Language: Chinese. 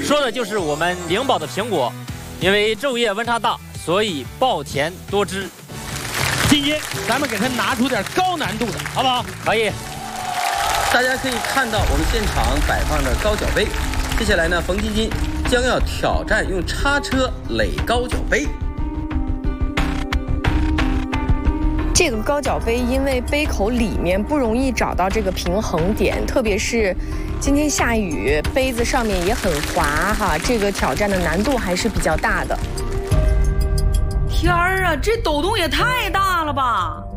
说的就是我们灵宝的苹果，因为昼夜温差大，所以爆甜多汁。 今天咱们给它拿出点高难度的，好不好？ 可以。 大家可以看到我们现场摆放着高脚杯，接下来呢，冯晶晶将要挑战用叉车垒高脚杯。 这个高脚杯因为杯口里面不容易找到这个平衡点，特别是今天下雨，杯子上面也很滑哈，这个挑战的难度还是比较大的。 天儿啊，这抖动也太大了吧！